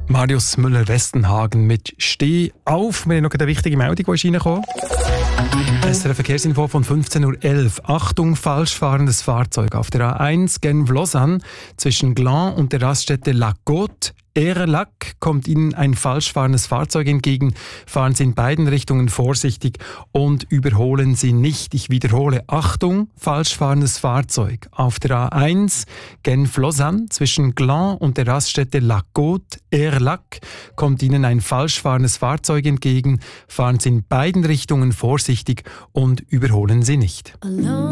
Marius Müller-Westenhagen mit «Steh auf». Wir haben noch eine wichtige Meldung, die ist reingekommen. SRF Verkehrsinfo von 15.11 Uhr. Achtung, falsch fahrendes Fahrzeug auf der A1 Genf-Lausanne zwischen Gland und der Raststätte La Côte. Erlac kommt Ihnen ein falsch fahrendes Fahrzeug entgegen. Fahren Sie in beiden Richtungen vorsichtig und überholen Sie nicht. Ich wiederhole, Achtung, falsch fahrendes Fahrzeug. Auf der A1 Genf-Lausanne zwischen Gland und der Raststätte La Côte, Erlac, kommt Ihnen ein falsch fahrendes Fahrzeug entgegen. Fahren Sie in beiden Richtungen vorsichtig und überholen Sie nicht.